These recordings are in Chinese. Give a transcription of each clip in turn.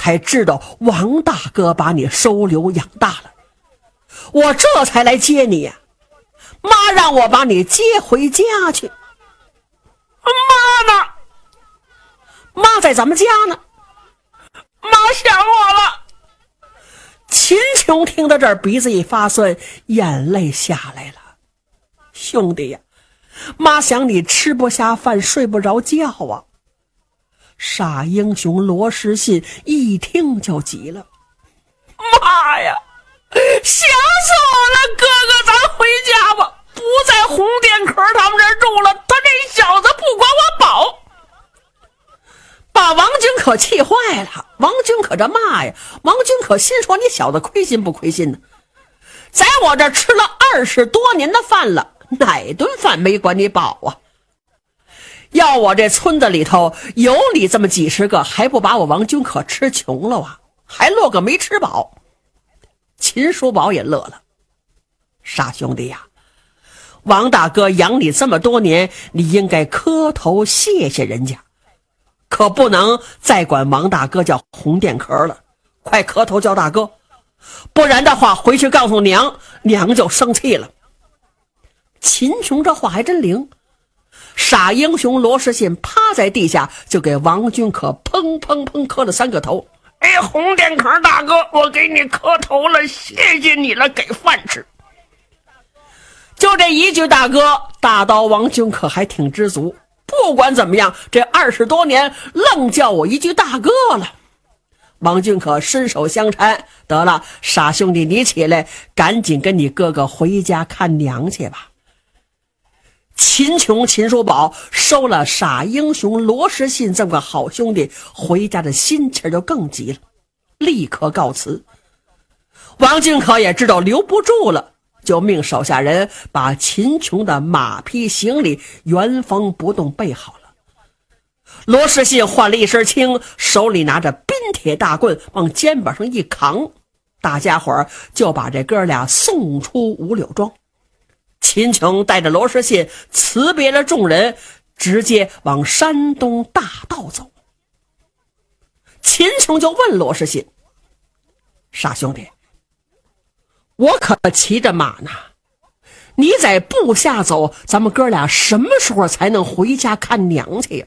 才知道王大哥把你收留养大了，我这才来接你呀。妈让我把你接回家去。 妈呢？ 妈在咱们家呢。 妈想我了。 秦琼听到这儿，鼻子一发酸，眼泪下来了。兄弟呀，妈想你吃不下饭，睡不着觉啊。傻英雄罗时信一听就急了。 妈呀，想死我了！哥哥，咱回家吧，不在红电壳他们这儿住了，他这小子不管我保。 把王军可气坏了。王军可这骂呀，王军可心说，你小子亏心不亏心呢？在我这吃了20多年的饭了，哪顿饭没管你饱啊？要我这村子里头有你这么几十个，还不把我王军可吃穷了啊？还落个没吃饱。秦叔宝也乐了。傻兄弟呀，王大哥养你这么多年，你应该磕头谢谢人家，可不能再管王大哥叫红电壳了，快磕头叫大哥，不然的话回去告诉娘，娘就生气了。秦琼这话还真灵。傻英雄罗时信趴在地下就给王军可砰砰砰磕了3个头。 哎，红电壳大哥，我给你磕头了，谢谢你了，给饭吃。 就这一句大哥，大刀王军可还挺知足。不管怎么样，这20多年愣叫我一句大哥了。王俊可伸手相搀，得了，傻兄弟，你起来，赶紧跟你哥哥回家看娘去吧。秦琼、秦叔宝收了傻英雄罗时信这么个好兄弟，回家的心情就更急了，立刻告辞。王俊可也知道留不住了，就命手下人把秦琼的马匹行李原封不动备好了。罗时信换了一身轻，手里拿着冰铁大棍往肩膀上一扛，大家伙儿就把这哥俩送出五柳庄。秦琼带着罗时信辞别了众人，直接往山东大道走。秦琼就问罗时信：傻兄弟，我可骑着马呢，你在步下走，咱们哥俩什么时候才能回家看娘去呀？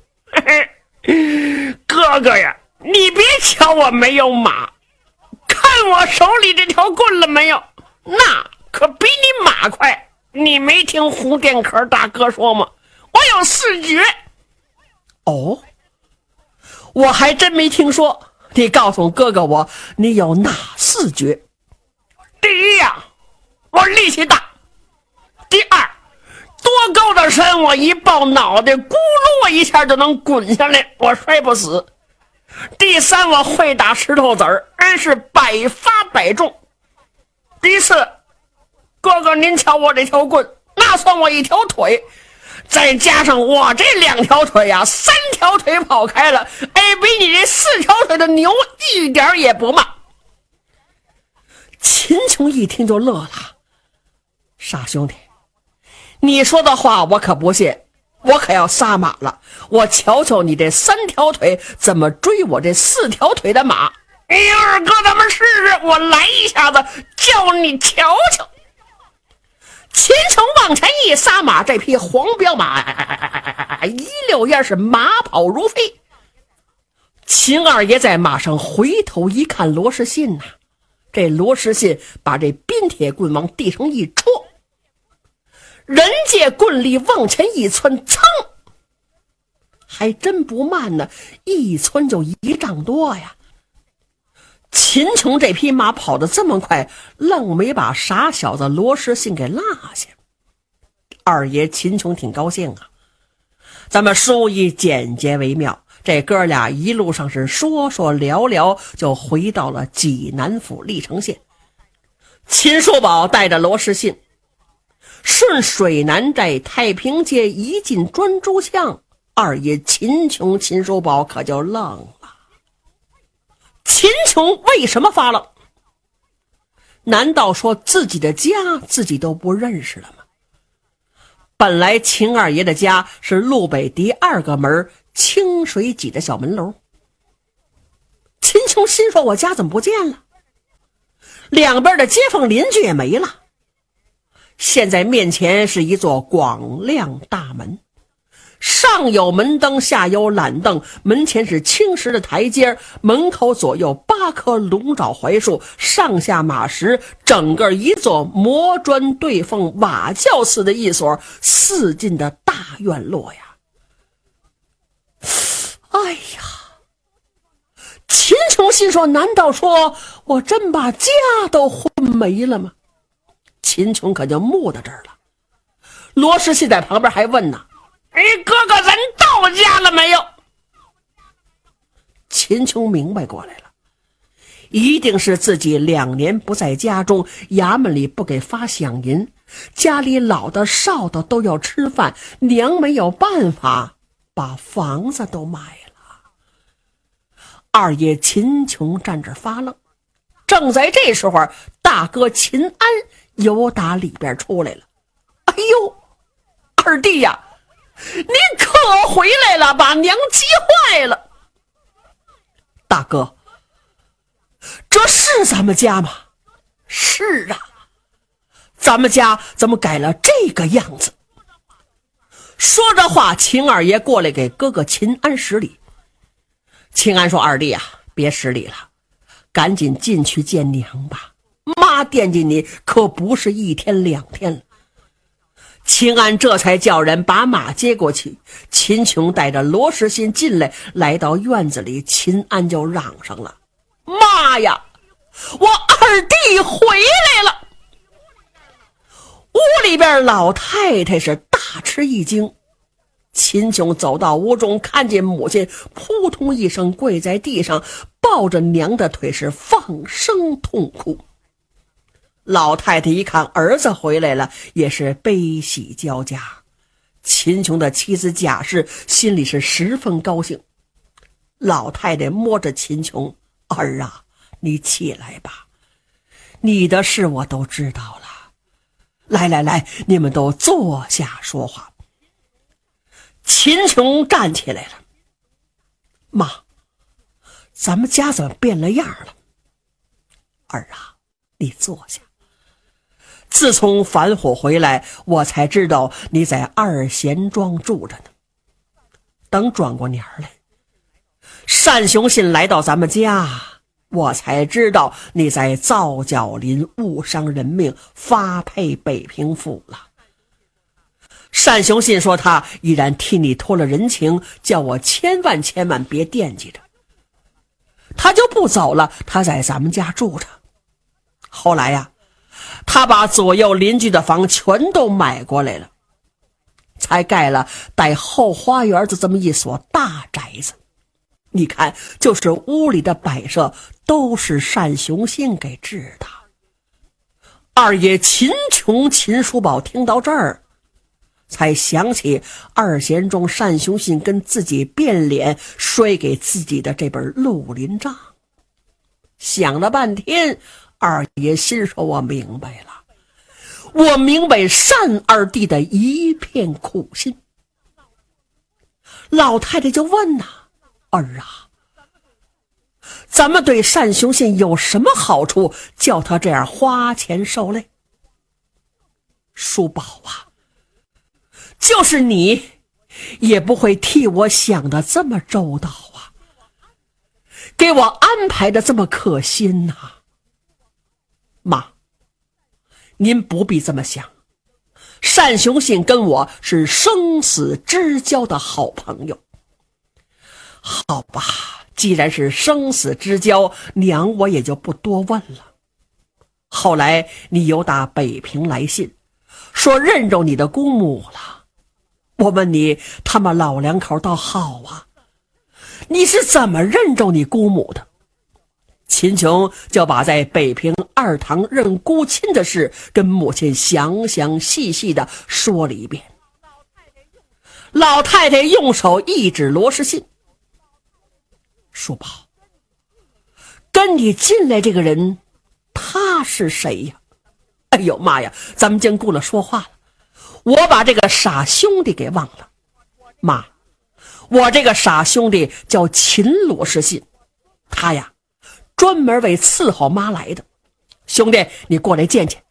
哥哥呀，你别瞧我没有马，看我手里这条棍了没有？那可比你马快。你没听红电壳大哥说吗？我有4绝。 哦，我还真没听说。你告诉哥哥我，你有哪4绝？ 第一呀，我力气大。第二，多高的山我一抱脑袋，咕噜一下就能滚下来，我摔不死。第三，我会打石头子儿，而是百发百中。第四，哥哥您瞧我这条棍，那算我一条腿，再加上我这2条腿呀，3条腿跑开了，哎，比你这4条腿的牛一点也不慢。 秦琼一听就乐了。傻兄弟，你说的话我可不信，我可要撒马了，我瞧瞧你这3条腿怎么追我这4条腿的马。 哎呀，二哥，咱们试试，我来一下子叫你瞧瞧。 秦琼往前一撒马，这匹黄骠马一溜烟是马跑如飞。秦二爷在马上回头一看罗时信呐，这罗时信把这冰铁棍往地上一戳，人借棍力往前一窜，噌，还真不慢呢，一窜就1丈多呀。秦琼这匹马跑得这么快，愣没把傻小子罗时信给落下。二爷秦琼挺高兴啊，咱们书以简洁为妙，这哥俩一路上是说说聊聊，就回到了济南府历城县。秦叔宝带着罗时信顺水南寨太平街一进专诸巷，二爷秦琼、秦叔宝可就愣了。秦琼为什么发愣？难道说自己的家自己都不认识了吗？本来秦二爷的家是路北第2个门清水脊的小门楼， 秦琼心说我家怎么不见了？两边的街坊邻居也没了。现在面前是一座广亮大门，上有门灯，下有懒凳，门前是青石的台阶，门口左右8棵龙爪槐树，上下马石，整个一座磨砖对缝瓦教似的一所四进的大院落呀。哎呀，秦琼心说，难道说我真把家都混没了吗？秦琼可就木到这儿了。罗世信在旁边还问呢， 哥哥人到家了没有？ 秦琼明白过来了，一定是自己2年不在家中，衙门里不给发饷银，家里老的少的都要吃饭，娘没有办法把房子都卖了。二爷秦琼站这发愣。正在这时候，大哥秦安由打里边出来了。哎呦，二弟呀，你可回来了，把娘急坏了。大哥，这是咱们家吗？是啊，咱们家怎么改了这个样子？说着话，秦二爷过来给哥哥秦安施礼。秦安说，二弟啊，别施礼了，赶紧进去见娘吧，妈惦记你可不是1天2天了。秦安这才叫人把马接过去。秦琼带着罗世信进来，来到院子里，秦安就嚷上了，妈呀，我二弟回来了。屋里边老太太是大吃一惊。秦琼走到屋中，看见母亲扑通一声跪在地上，抱着娘的腿是放声痛哭。老太太一看儿子回来了，也是悲喜交加。秦琼的妻子贾氏心里是十分高兴。老太太摸着秦琼，儿啊，你起来吧，你的事我都知道了，来来来，你们都坐下说话。秦琼站起来了，妈，咱们家怎么变了样了？儿啊，你坐下。自从反悔回来，我才知道你在二贤庄住着呢。等转过年来，单雄信来到咱们家，我才知道你在皂角林误伤人命，发配北平府了。单雄信说他依然替你托了人情，叫我千万别惦记着。他就不走了，他在咱们家住着。后来呀，他把左右邻居的房全都买过来了，才盖了带后花园的这么一所大宅子。你看，就是屋里的摆设都是单雄信给治的。二爷秦琼、秦叔宝听到这儿，才想起二贤庄单雄信跟自己变脸摔给自己的这本绿林账。想了半天，二爷心说，我明白了，我明白单二弟的一片苦心。老太太就问呐，儿啊，咱们对单雄信有什么好处，叫他这样花钱受累？叔宝啊，就是你也不会替我想的这么周到啊，给我安排的这么可心呐。妈，您不必这么想，单雄信跟我是生死之交的好朋友。好吧，既然是生死之交，娘我也就不多问了。后来你有打北平来信，说认着你的姑母了。我问你，他们老两口倒好啊，你是怎么认着你姑母的？秦琼就把在北平二堂认姑亲的事跟母亲详细的说了一遍。老太太用手一指罗世信，叔宝，跟你进来这个人他是谁呀？哎呦妈呀，咱们经顾了说话了，我把这个傻兄弟给忘了。妈，我这个傻兄弟叫秦罗世信，他呀专门为伺候妈来的。兄弟，你过来见见，